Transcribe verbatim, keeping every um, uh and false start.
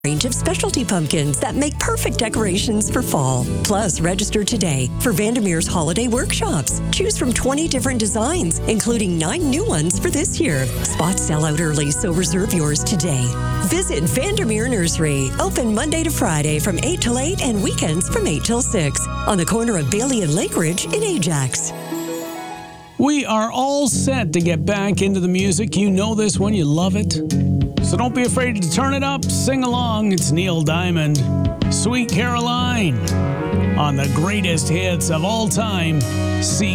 Range of specialty pumpkins that make perfect decorations for fall. Plus, register today for Vandermeer's holiday workshops. Choose from twenty different designs, including nine new ones for this year. Spots sell out early, so reserve yours today. Visit Vandermeer Nursery, open Monday to Friday from eight till eight and weekends from eight till six on the corner of Bailey and Lake Ridge in Ajax. We are all set to get back into the music. You know this one, you love it. So don't be afraid to turn it up, sing along. It's Neil Diamond, Sweet Caroline, on the greatest hits of all time. See